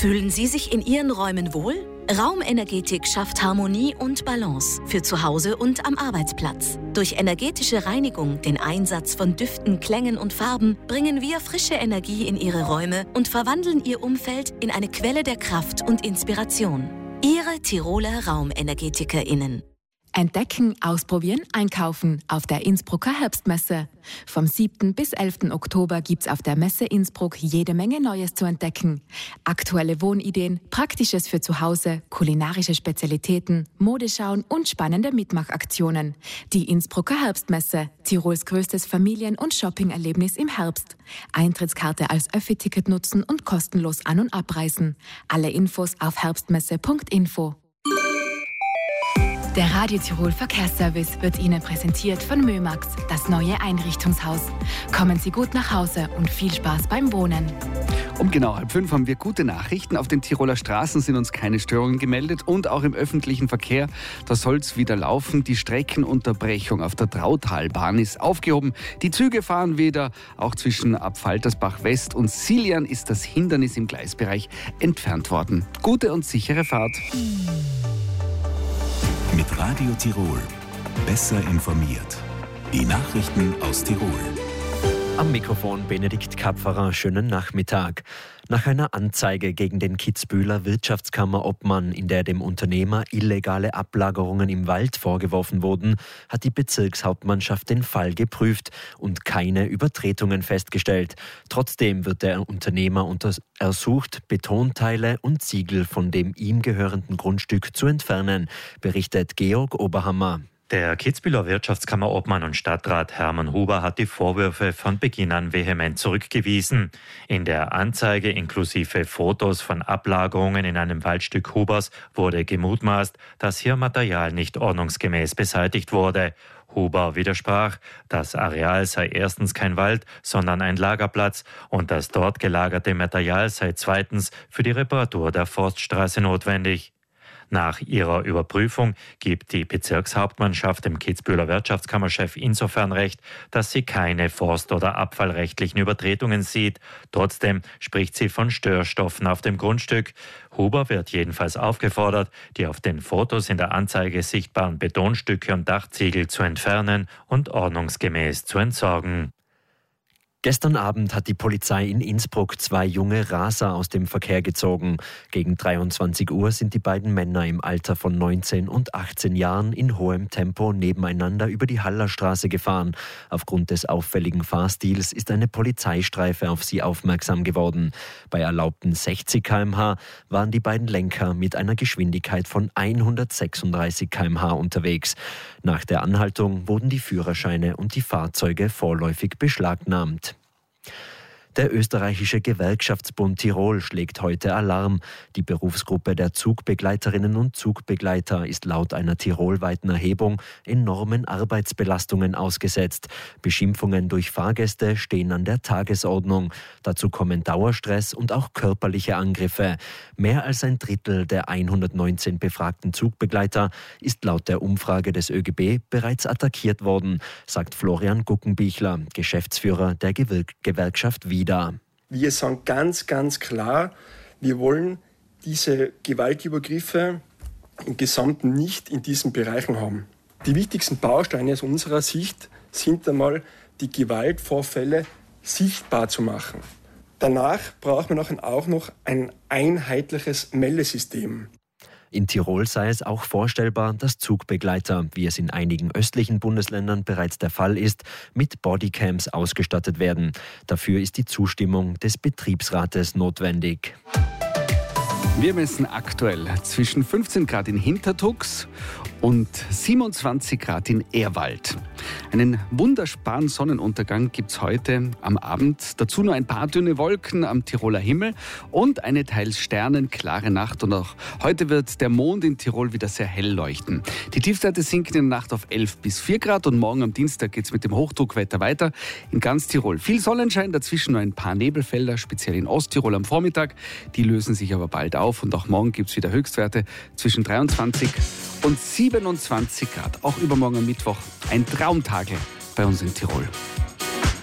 Fühlen Sie sich in Ihren Räumen wohl? Raumenergetik schafft Harmonie und Balance für zu Hause und am Arbeitsplatz. Durch energetische Reinigung, den Einsatz von Düften, Klängen und Farben bringen wir frische Energie in Ihre Räume und verwandeln Ihr Umfeld in eine Quelle der Kraft und Inspiration. Ihre Tiroler RaumenergetikerInnen. Entdecken, ausprobieren, einkaufen auf der Innsbrucker Herbstmesse. Vom 7. bis 11. Oktober gibt's auf der Messe Innsbruck jede Menge Neues zu entdecken. Aktuelle Wohnideen, Praktisches für zu Hause, kulinarische Spezialitäten, Modeschauen und spannende Mitmachaktionen. Die Innsbrucker Herbstmesse, Tirols größtes Familien- und Shoppingerlebnis im Herbst. Eintrittskarte als Öffi-Ticket nutzen und kostenlos an- und abreisen. Alle Infos auf herbstmesse.info. Der Radio Tirol Verkehrsservice wird Ihnen präsentiert von Mömax, das neue Einrichtungshaus. Kommen Sie gut nach Hause und viel Spaß beim Wohnen. Um genau 4:30 haben wir gute Nachrichten. Auf den Tiroler Straßen sind uns keine Störungen gemeldet und auch im öffentlichen Verkehr, da soll es wieder laufen. Die Streckenunterbrechung auf der Trautalbahn ist aufgehoben. Die Züge fahren wieder. Auch zwischen Abfaltersbach West und Silian ist das Hindernis im Gleisbereich entfernt worden. Gute und sichere Fahrt. Mit Radio Tirol. Besser informiert. Die Nachrichten aus Tirol. Am Mikrofon Benedikt Kapferer. Schönen Nachmittag. Nach einer Anzeige gegen den Kitzbüheler Wirtschaftskammerobmann, in der dem Unternehmer illegale Ablagerungen im Wald vorgeworfen wurden, hat die Bezirkshauptmannschaft den Fall geprüft und keine Übertretungen festgestellt. Trotzdem wird der Unternehmer ersucht, Betonteile und Ziegel von dem ihm gehörenden Grundstück zu entfernen, berichtet Georg Oberhammer. Der Kitzbüheler Wirtschaftskammerobmann und Stadtrat Hermann Huber hat die Vorwürfe von Beginn an vehement zurückgewiesen. In der Anzeige inklusive Fotos von Ablagerungen in einem Waldstück Hubers wurde gemutmaßt, dass hier Material nicht ordnungsgemäß beseitigt wurde. Huber widersprach, das Areal sei erstens kein Wald, sondern ein Lagerplatz und das dort gelagerte Material sei zweitens für die Reparatur der Forststraße notwendig. Nach ihrer Überprüfung gibt die Bezirkshauptmannschaft dem Kitzbüheler Wirtschaftskammerchef insofern recht, dass sie keine forst- oder abfallrechtlichen Übertretungen sieht. Trotzdem spricht sie von Störstoffen auf dem Grundstück. Huber wird jedenfalls aufgefordert, die auf den Fotos in der Anzeige sichtbaren Betonstücke und Dachziegel zu entfernen und ordnungsgemäß zu entsorgen. Gestern Abend hat die Polizei in Innsbruck 2 junge Raser aus dem Verkehr gezogen. Gegen 23 Uhr sind die beiden Männer im Alter von 19 und 18 Jahren in hohem Tempo nebeneinander über die Hallerstraße gefahren. Aufgrund des auffälligen Fahrstils ist eine Polizeistreife auf sie aufmerksam geworden. Bei erlaubten 60 km/h waren die beiden Lenker mit einer Geschwindigkeit von 136 km/h unterwegs. Nach der Anhaltung wurden die Führerscheine und die Fahrzeuge vorläufig beschlagnahmt. Der österreichische Gewerkschaftsbund Tirol schlägt heute Alarm. Die Berufsgruppe der Zugbegleiterinnen und Zugbegleiter ist laut einer tirolweiten Erhebung enormen Arbeitsbelastungen ausgesetzt. Beschimpfungen durch Fahrgäste stehen an der Tagesordnung. Dazu kommen Dauerstress und auch körperliche Angriffe. Mehr als ein Drittel der 119 befragten Zugbegleiter ist laut der Umfrage des ÖGB bereits attackiert worden, sagt Florian Guckenbichler, Geschäftsführer der Gewerkschaft Vida. Wir sagen ganz, ganz klar, wir wollen diese Gewaltübergriffe im Gesamten nicht in diesen Bereichen haben. Die wichtigsten Bausteine aus unserer Sicht sind einmal, die Gewaltvorfälle sichtbar zu machen. Danach braucht man auch noch ein einheitliches Meldesystem. In Tirol sei es auch vorstellbar, dass Zugbegleiter, wie es in einigen östlichen Bundesländern bereits der Fall ist, mit Bodycams ausgestattet werden. Dafür ist die Zustimmung des Betriebsrates notwendig. Wir messen aktuell zwischen 15 Grad in Hintertux und 27 Grad in Ehrwald. Einen wunderbaren Sonnenuntergang gibt es heute am Abend. Dazu nur ein paar dünne Wolken am Tiroler Himmel und eine teils sternenklare Nacht. Und auch heute wird der Mond in Tirol wieder sehr hell leuchten. Die Tiefstwerte sinken in der Nacht auf 11 bis 4 Grad und morgen am Dienstag geht es mit dem Hochdruckwetter weiter in ganz Tirol. Viel Sonnenschein, dazwischen nur ein paar Nebelfelder, speziell in Osttirol am Vormittag. Die lösen sich aber bald auf und auch morgen gibt es wieder Höchstwerte zwischen 23 und 27 Grad. Auch übermorgen am Mittwoch ein Traumtag bei uns in Tirol.